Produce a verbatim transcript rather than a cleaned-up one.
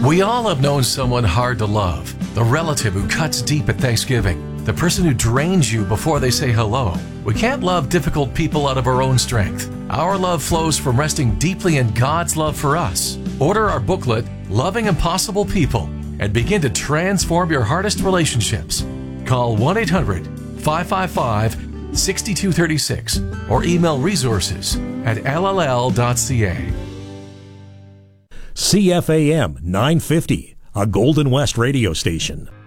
We all have known someone hard to love. The relative who cuts deep at Thanksgiving. The person who drains you before they say hello. We can't love difficult people out of our own strength. Our love flows from resting deeply in God's love for us. Order our booklet, Loving Impossible People, and begin to transform your hardest relationships. Call one eight hundred five five five six two three six or email resources at l l l dot c a. C F A M nine fifty, a Golden West radio station.